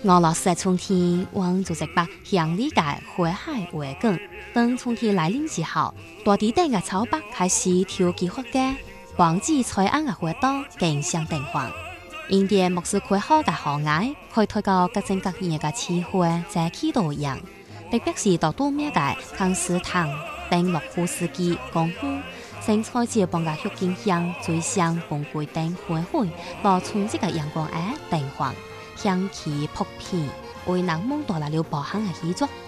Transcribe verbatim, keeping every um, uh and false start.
俄羅斯嘅春天往組織把鄉里嘅淮海圍梗，等春天來臨之後，大地頂嘅草北開始跳起活嘅，黃紫彩暗嘅花朵競相綻放。因啲莫斯開好嘅河崖，開拓到各種各樣嘅詞彙，在起度樣，特別是到多咩嘅康斯坦丁諾夫斯基公園，生採接幫嘅鬱金香、水香、玫瑰等花卉，到充足嘅陽光下綻放。香氣撲鼻，為人們帶來了無限嘅喜悅。